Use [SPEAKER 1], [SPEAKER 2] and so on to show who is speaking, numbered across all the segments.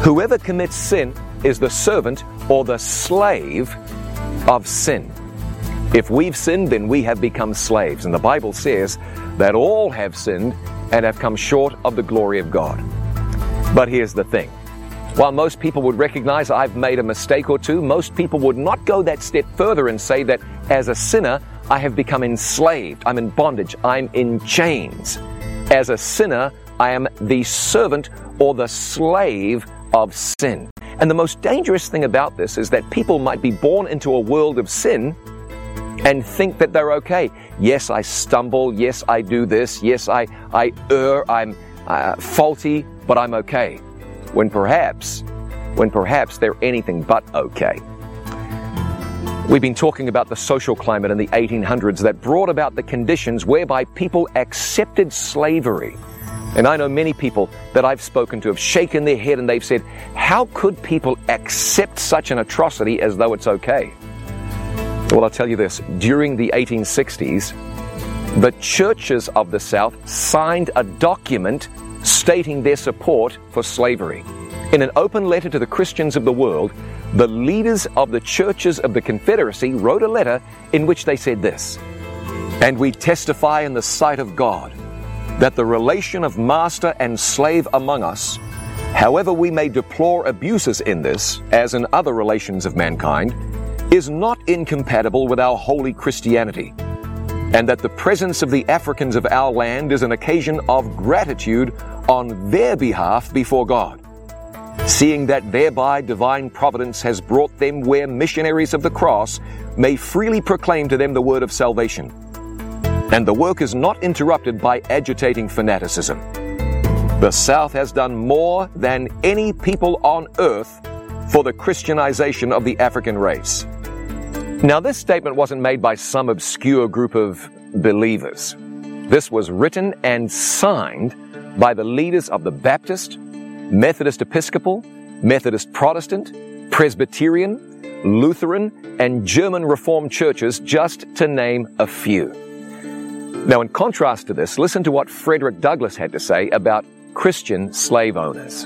[SPEAKER 1] Whoever commits sin is the servant or the slave of sin. If we've sinned, then we have become slaves. And the Bible says that all have sinned and have come short of the glory of God. But here's the thing. While most people would recognize I've made a mistake or two, most people would not go that step further and say that as a sinner, I have become enslaved. I'm in bondage. I'm in chains. As a sinner, I am the servant or the slave of sin. And the most dangerous thing about this is that people might be born into a world of sin and think that they're okay. Yes, I stumble. Yes, I do this. Yes, I err. I'm faulty, but I'm okay. When perhaps they're anything but okay. We've been talking about the social climate in the 1800s that brought about the conditions whereby people accepted slavery. And I know many people that I've spoken to have shaken their head and they've said, how could people accept such an atrocity as though it's okay? Well, I'll tell you this. During the 1860s, the churches of the South signed a document stating their support for slavery. In an open letter to the Christians of the world, the leaders of the churches of the Confederacy wrote a letter in which they said this: "And we testify in the sight of God that the relation of master and slave among us, however we may deplore abuses in this, as in other relations of mankind, is not incompatible with our holy Christianity, and that the presence of the Africans of our land is an occasion of gratitude on their behalf before God, seeing that thereby divine providence has brought them where missionaries of the cross may freely proclaim to them the word of salvation. And the work is not interrupted by agitating fanaticism. The South has done more than any people on earth for the Christianization of the African race." Now, this statement wasn't made by some obscure group of believers. This was written and signed by the leaders of the Baptist, Methodist Episcopal, Methodist Protestant, Presbyterian, Lutheran, and German Reformed churches, just to name a few. Now, in contrast to this, listen to what Frederick Douglass had to say about Christian slave owners.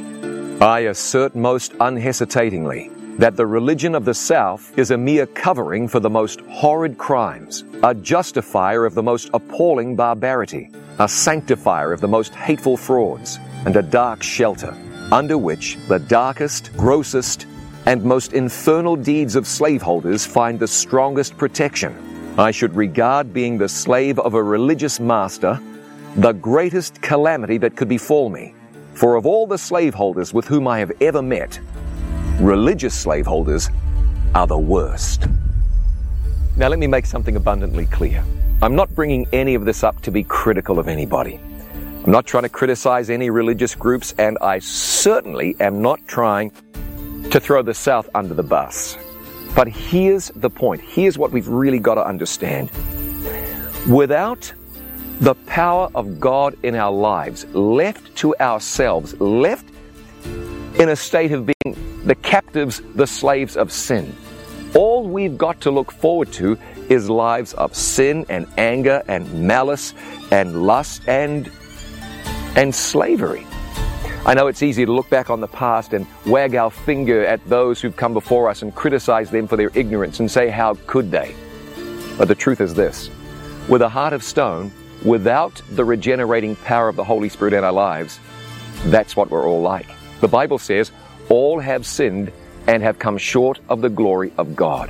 [SPEAKER 1] "I assert most unhesitatingly that the religion of the South is a mere covering for the most horrid crimes, a justifier of the most appalling barbarity, a sanctifier of the most hateful frauds, and a dark shelter, under which the darkest, grossest, and most infernal deeds of slaveholders find the strongest protection. I should regard being the slave of a religious master the greatest calamity that could befall me, for of all the slaveholders with whom I have ever met, religious slaveholders are the worst." Now let me make something abundantly clear. I'm not bringing any of this up to be critical of anybody. I'm not trying to criticize any religious groups, and I certainly am not trying to throw the South under the bus. But here's the point. Here's what we've really got to understand. Without the power of God in our lives, left to ourselves, left in a state of being the captives, the slaves of sin, all we've got to look forward to is lives of sin and anger and malice and lust and slavery. I know it's easy to look back on the past and wag our finger at those who've come before us and criticize them for their ignorance and say, how could they? But the truth is this: with a heart of stone, without the regenerating power of the Holy Spirit in our lives, that's what we're all like. The Bible says, all have sinned and have come short of the glory of God.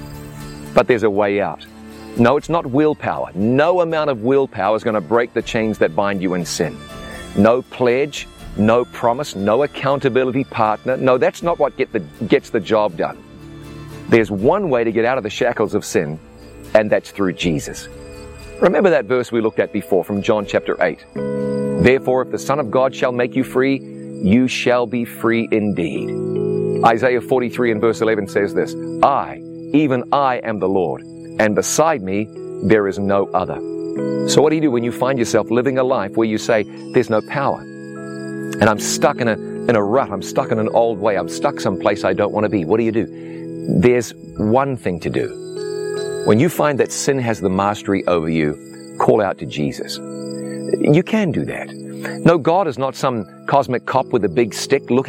[SPEAKER 1] But there's a way out. No, it's not willpower. No amount of willpower is going to break the chains that bind you in sin. No pledge, no promise, no accountability partner. No, that's not what gets the job done. There's one way to get out of the shackles of sin, and that's through Jesus. Remember that verse we looked at before from John chapter 8. "Therefore, if the Son of God shall make you free, you shall be free indeed." Isaiah 43 and verse 11 says this: "I, even I am the Lord, and beside me there is no other." So what do you do when you find yourself living a life where you say, there's no power, and I'm stuck in a rut, I'm stuck in an old way, I'm stuck someplace I don't want to be? What do? There's one thing to do. When you find that sin has the mastery over you, call out to Jesus. You can do that. No, God is not some cosmic cop with a big stick looking